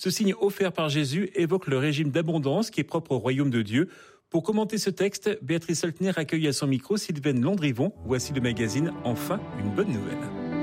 Ce signe offert par Jésus évoque le régime d'abondance qui est propre au royaume de Dieu. Pour commenter ce texte, Béatrice Saltner accueille à son micro Sylvaine Landrivon. Voici le magazine Enfin une bonne nouvelle.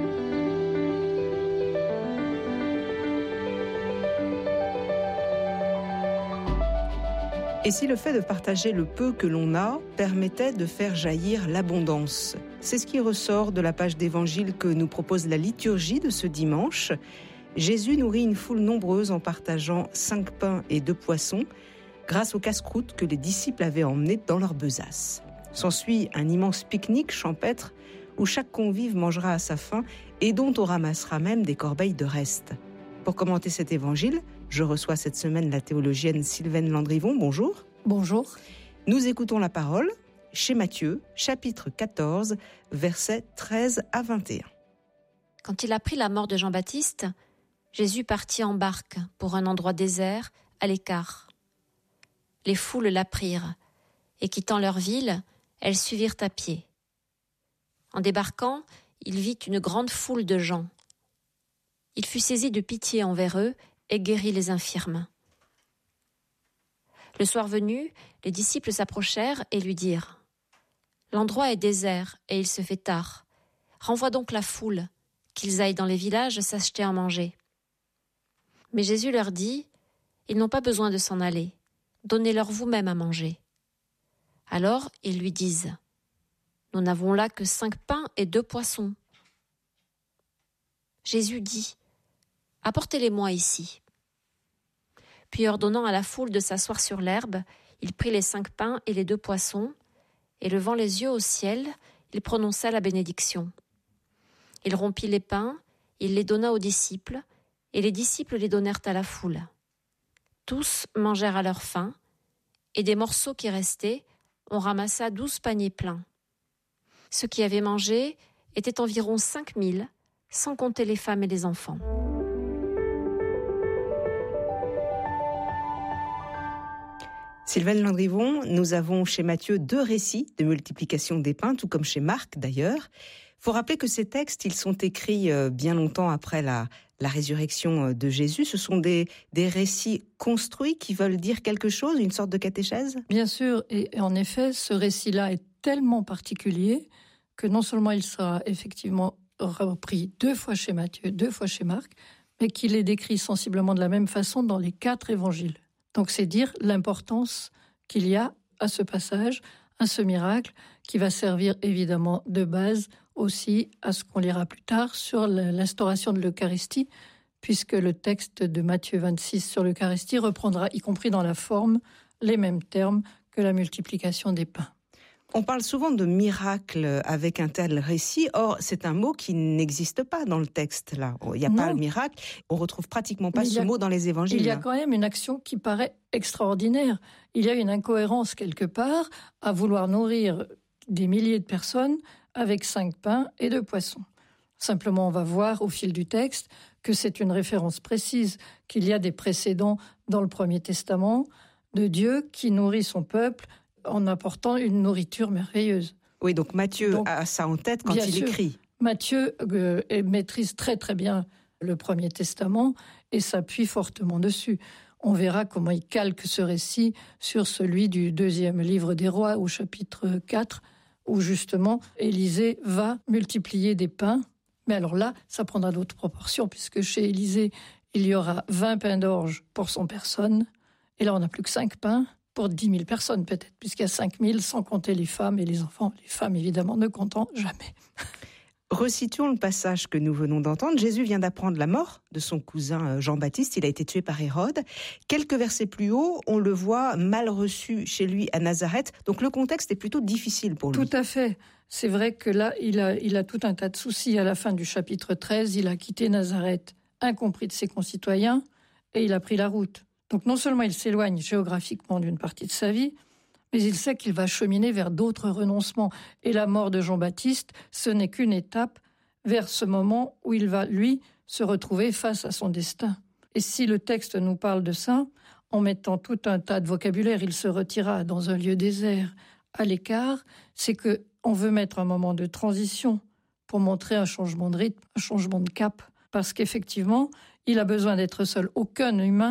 Et si le fait de partager le peu que l'on a permettait de faire jaillir l'abondance? C'est ce qui ressort de la page d'évangile que nous propose la liturgie de ce dimanche. Jésus nourrit une foule nombreuse en partageant 5 pains et 2 poissons grâce aux casse-croûtes que les disciples avaient emmenés dans leur besace. S'ensuit un immense pique-nique champêtre où chaque convive mangera à sa faim et dont on ramassera même des corbeilles de restes. Pour commenter cet évangile, je reçois cette semaine la théologienne Sylvaine Landrivon. Bonjour. Bonjour. Nous écoutons la parole chez Matthieu, chapitre 14, versets 13 à 21. Quand il apprit la mort de Jean-Baptiste, Jésus partit en barque pour un endroit désert, à l'écart. Les foules l'apprirent, et quittant leur ville, elles suivirent à pied. En débarquant, il vit une grande foule de gens. Il fut saisi de pitié envers eux et guérit les infirmes. Le soir venu, les disciples s'approchèrent et lui dirent : « L'endroit est désert et il se fait tard. Renvoie donc la foule, qu'ils aillent dans les villages s'acheter à manger. » Mais Jésus leur dit : « Ils n'ont pas besoin de s'en aller. Donnez-leur vous-même à manger. » Alors ils lui disent : « Nous n'avons là que 5 pains et 2 poissons. » Jésus dit : « Apportez-les-moi ici. » Puis ordonnant à la foule de s'asseoir sur l'herbe, il prit les 5 pains et les 2 poissons, et levant les yeux au ciel, il prononça la bénédiction. Il rompit les pains, il les donna aux disciples, et les disciples les donnèrent à la foule. Tous mangèrent à leur faim, et des morceaux qui restaient, on ramassa 12 paniers pleins. Ceux qui avaient mangé étaient environ 5000, sans compter les femmes et les enfants. Sylvaine Landrivon, nous avons chez Matthieu 2 récits de multiplication des pains, tout comme chez Marc d'ailleurs. Il faut rappeler que ces textes, ils sont écrits bien longtemps après la résurrection de Jésus. Ce sont des récits construits qui veulent dire quelque chose, une sorte de catéchèse ? Bien sûr, et en effet, ce récit-là est tellement particulier que non seulement il sera effectivement repris 2 fois chez Matthieu, 2 fois chez Marc, mais qu'il est décrit sensiblement de la même façon dans les 4 évangiles. Donc c'est dire l'importance qu'il y a à ce passage, à ce miracle, qui va servir évidemment de base aussi à ce qu'on lira plus tard sur l'instauration de l'Eucharistie, puisque le texte de Matthieu 26 sur l'Eucharistie reprendra, y compris dans la forme, les mêmes termes que la multiplication des pains. On parle souvent de miracle avec un tel récit. Or, c'est un mot qui n'existe pas dans le texte, là. Il n'y a pas le miracle. On retrouve pratiquement pas ce mot dans les évangiles. Il y a quand même une action qui paraît extraordinaire. Il y a une incohérence quelque part à vouloir nourrir des milliers de personnes avec 5 pains et 2 poissons. Simplement, on va voir au fil du texte que c'est une référence précise, qu'il y a des précédents dans le Premier Testament de Dieu qui nourrit son peuple en apportant une nourriture merveilleuse. Oui, donc Matthieu a ça en tête quand il écrit. Matthieu maîtrise très très bien le Premier Testament et s'appuie fortement dessus. On verra comment il calque ce récit sur celui du 2e livre des Rois au chapitre 4, où justement Élisée va multiplier des pains. Mais alors là, ça prendra d'autres proportions, puisque chez Élisée, il y aura 20 pains d'orge pour 100 personnes, et là on n'a plus que 5 pains pour 10 000 personnes peut-être, puisqu'il y a 5 000 sans compter les femmes et les enfants. Les femmes, évidemment, ne comptant jamais. Resituons le passage que nous venons d'entendre. Jésus vient d'apprendre la mort de son cousin Jean-Baptiste. Il a été tué par Hérode. Quelques versets plus haut, on le voit mal reçu chez lui à Nazareth. Donc le contexte est plutôt difficile pour lui. Tout à fait. C'est vrai que là, il a tout un tas de soucis. À la fin du chapitre 13, il a quitté Nazareth, incompris de ses concitoyens, et il a pris la route. Donc non seulement il s'éloigne géographiquement d'une partie de sa vie, mais il sait qu'il va cheminer vers d'autres renoncements. Et la mort de Jean-Baptiste, ce n'est qu'une étape vers ce moment où il va, lui, se retrouver face à son destin. Et si le texte nous parle de ça, en mettant tout un tas de vocabulaire, il se retira dans un lieu désert, à l'écart, c'est que on veut mettre un moment de transition pour montrer un changement de rythme, un changement de cap. Parce qu'effectivement, il a besoin d'être seul. Aucun humain